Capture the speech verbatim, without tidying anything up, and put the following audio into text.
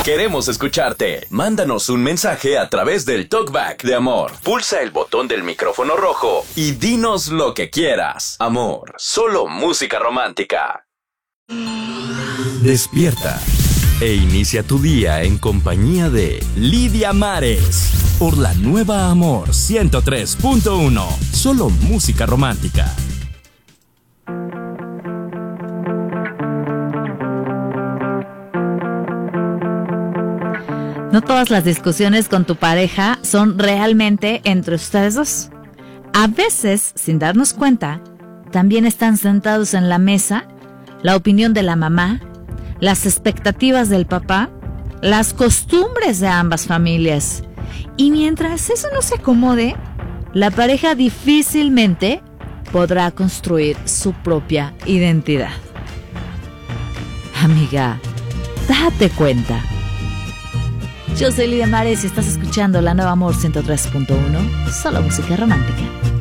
Queremos escucharte. Mándanos un mensaje a través del Talkback de Amor. Pulsa el botón del micrófono rojo y dinos lo que quieras. Amor, solo música romántica. Despierta e inicia tu día en compañía de Lidia Mares por la nueva Amor ciento tres punto uno. Solo música romántica. No todas las discusiones con tu pareja son realmente entre ustedes dos. A veces, sin darnos cuenta, también están sentados en la mesa la opinión de la mamá, las expectativas del papá, las costumbres de ambas familias. Y mientras eso no se acomode, la pareja difícilmente podrá construir su propia identidad. Amiga, date cuenta. Yo soy Lidia Mares y estás escuchando la nueva Amor ciento tres punto uno, solo música romántica.